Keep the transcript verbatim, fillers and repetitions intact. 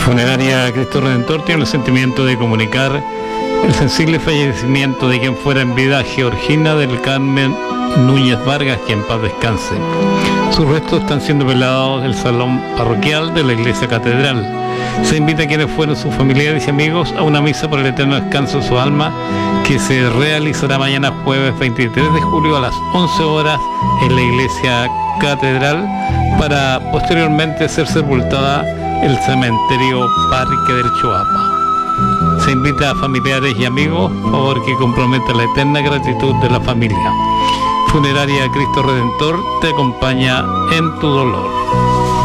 Funeraria Cristo Redentor tiene el sentimiento de comunicar el sensible fallecimiento de quien fuera en vida Georgina del Carmen Núñez Vargas, que en paz descanse. Sus restos están siendo velados del salón parroquial de la iglesia catedral. Se invita a quienes fueron sus familiares y amigos a una misa por el eterno descanso de su alma, que se realizará mañana jueves veintitrés de julio a las once horas en la iglesia catedral, para posteriormente ser sepultada en el cementerio Parque del Choapa. Se invita a familiares y amigos, favor que comprometa la eterna gratitud de la familia. Funeraria Cristo Redentor te acompaña en tu dolor.